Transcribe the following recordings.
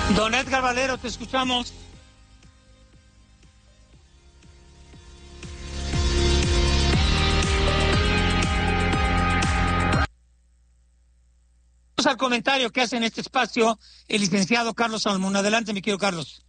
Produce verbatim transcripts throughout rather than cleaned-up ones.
Don Edgar Valero, te escuchamos. Vamos al comentario que hace en este espacio el licenciado Carlos Salmón. Adelante, mi querido Carlos.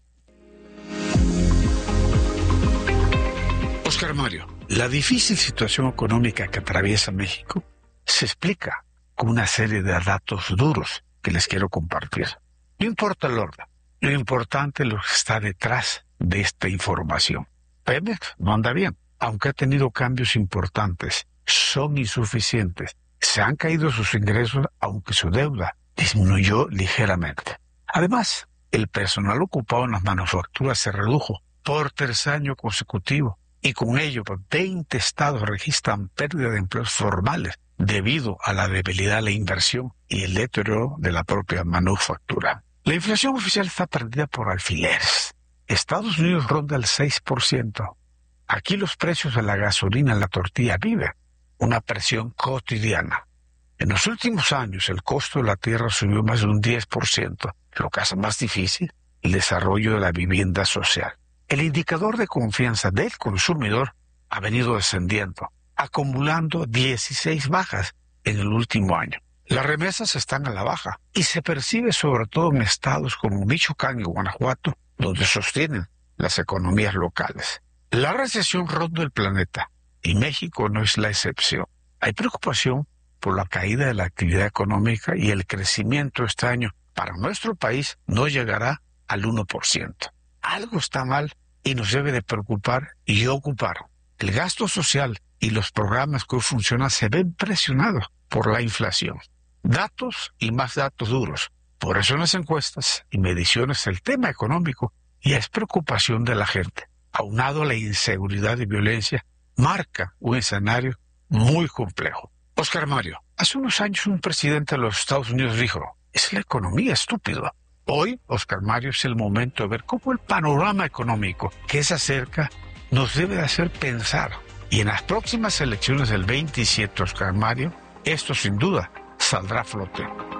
Oscar Mario, la difícil situación económica que atraviesa México se explica con una serie de datos duros que les quiero compartir. No importa el orden, lo importante es lo que está detrás de esta información. Pemex no anda bien, aunque ha tenido cambios importantes, son insuficientes. Se han caído sus ingresos, aunque su deuda disminuyó ligeramente. Además, el personal ocupado en las manufacturas se redujo por tercer año consecutivo y con ello veinte estados registran pérdida de empleos formales debido a la debilidad de la inversión y el deterioro de la propia manufactura. La inflación oficial está perdida por alfileres. Estados Unidos ronda el seis por ciento. Aquí los precios de la gasolina y la tortilla viven una presión cotidiana. En los últimos años el costo de la tierra subió más de un diez por ciento, lo que hace más difícil el desarrollo de la vivienda social. El indicador de confianza del consumidor ha venido descendiendo, acumulando dieciséis bajas en el último año. Las remesas están a la baja y se percibe sobre todo en estados como Michoacán y Guanajuato, donde sostienen las economías locales. La recesión ronda el planeta y México no es la excepción. Hay preocupación por la caída de la actividad económica y el crecimiento este año para nuestro país no llegará al uno por ciento. Algo está mal y nos debe de preocupar y ocupar. El gasto social y los programas que hoy funcionan se ven presionados por la inflación. Datos y más datos duros. Por eso en las encuestas y mediciones el tema económico ya es preocupación de la gente. Aunado a la inseguridad y violencia, marca un escenario muy complejo. Oscar Mario, hace unos años un presidente de los Estados Unidos dijo, es la economía, estúpido. Hoy, Oscar Mario, es el momento de ver cómo el panorama económico que se acerca nos debe de hacer pensar. Y en las próximas elecciones del veintisiete, Oscar Mario, esto sin duda saldrá a flote.